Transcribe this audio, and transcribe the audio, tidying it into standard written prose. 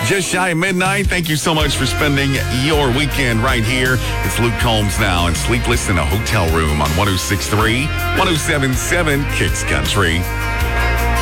Just shy of midnight. Thank you so much for spending your weekend right here. It's Luke Combs now and Sleepless in a Hotel Room on 106.3, 107.7 Kicks Country.